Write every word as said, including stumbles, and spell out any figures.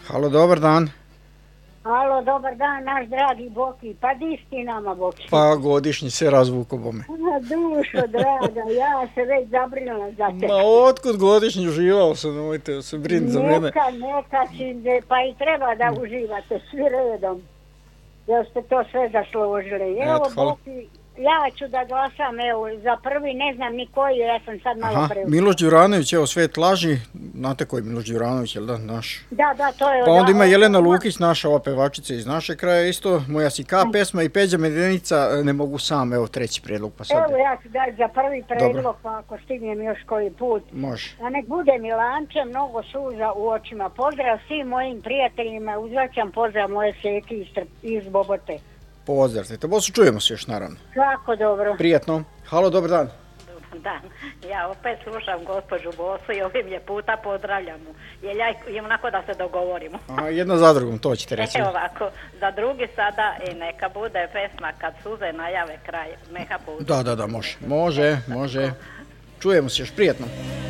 Halo, dobar dan. Alo, dobar dan, naš dragi Boki. Pa di si ti nama, Boki? Pa godišnji se razvuko bome. Dušo, draga, ja se već zabrinula za te. Ma otkud godišnji, uživao sam, nemojte se briniti za mene. Neka, neka si, pa i treba da uživate svi redom. Jer ste to sve zaslužili. Evo, Eto, hvala. Boki, ja ću da glasam, evo, za prvi, ne znam ni koji, ja sam sad malo Aha, preučila. Miloš Đuranović, evo Svet laži, znate koji je Miloš Đuranović, jel da, naš? Da, da, to je... Pa onda ima da, Jelena ovo- Lukić, naša ova pevačica iz naše kraja isto, Moja si ka pesma i Peđa Medenica, Ne mogu sam, evo treći prijedlog, pa sad Evo, ja ću dati za prvi predlog, pa ako stignem još koji put. može. A nek bude Milanče, mnogo suza u očima. Pozdrav svim mojim prijateljima, uzvraćam pozdrav moje seki iz, Tr- iz Bobote. Pozdravite, bosu čujemo se još naravno. Svako dobro. Prijatno. Halo, dobar dan. Da, ja opet slušam gospođu Bosu i ovim je puta pozdravljam mu. Jer ja i onako da se dogovorimo. Aha, jedna za drugom, to ćete reći. Evo ovako, za drugi sada i neka bude pesma Kad suze najave kraj, Meha Puta. Da, da, da, može. Može, može. Čujemo se još, prijatno.